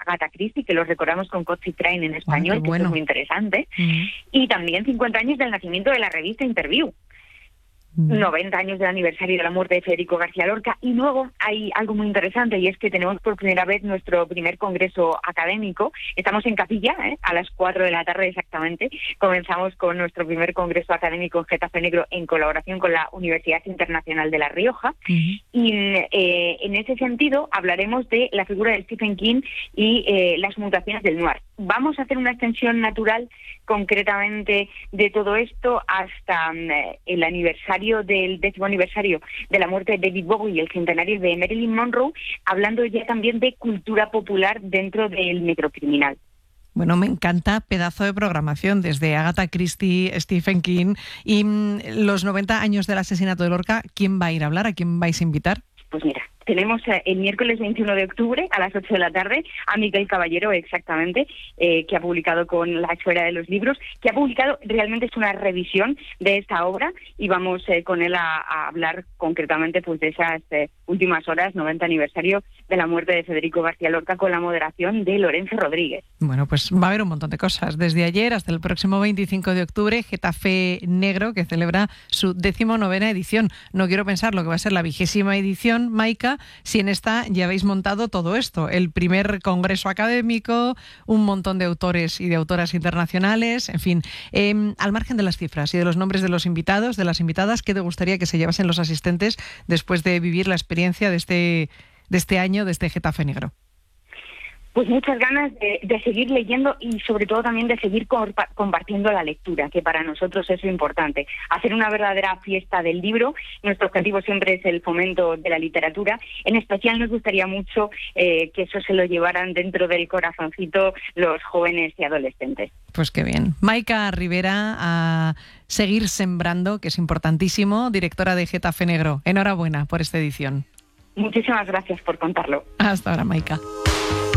Agatha Christie, que los recordamos con Cozy Train en español, que es muy interesante. Y también 50 años del nacimiento de la revista Interview. 90 años del aniversario de la muerte de Federico García Lorca. Y luego hay algo muy interesante, y es que tenemos por primera vez nuestro primer congreso académico. Estamos en Capilla, a las 4 de la tarde exactamente. Comenzamos con nuestro primer congreso académico en Getafe Negro en colaboración con la Universidad Internacional de La Rioja. Y en ese sentido hablaremos de la figura de Stephen King y las mutaciones del noir. Vamos a hacer una extensión natural concretamente de todo esto hasta el aniversario del 10º aniversario de la muerte de David Bowie y el centenario de Marilyn Monroe, hablando ya también de cultura popular dentro del necrocriminal. Bueno, me encanta, pedazo de programación, desde Agatha Christie, Stephen King y los 90 años del asesinato de Lorca. ¿Quién va a ir a hablar? ¿A quién vais a invitar? Pues mira, tenemos el miércoles 21 de octubre a las 8 de la tarde a Miguel Caballero, exactamente, que ha publicado con La Esfera de los Libros, que ha publicado, realmente es una revisión de esta obra, y vamos con él a hablar concretamente pues de esas últimas horas, 90 aniversario de la muerte de Federico García Lorca, con la moderación de Lorenzo Rodríguez. Bueno, pues va a haber un montón de cosas. Desde ayer hasta el próximo 25 de octubre, Getafe Negro, que celebra su 19ª edición. No quiero pensar lo que va a ser la 20ª edición, Maika, si en esta ya habéis montado todo esto. El primer congreso académico, un montón de autores y de autoras internacionales, en fin. Al margen de las cifras y de los nombres de los invitados, de las invitadas, ¿qué te gustaría que se llevasen los asistentes después de vivir la experiencia de este año, de este Getafe Negro? Pues muchas ganas de seguir leyendo y sobre todo también de seguir compartiendo la lectura, que para nosotros es lo importante. Hacer una verdadera fiesta del libro. Nuestro objetivo siempre es el fomento de la literatura. En especial nos gustaría mucho que eso se lo llevaran dentro del corazoncito los jóvenes y adolescentes. Pues qué bien. Maika Rivera, a seguir sembrando, que es importantísimo, directora de Getafe Negro. Enhorabuena por esta edición. Muchísimas gracias por contarlo. Hasta ahora, Maika.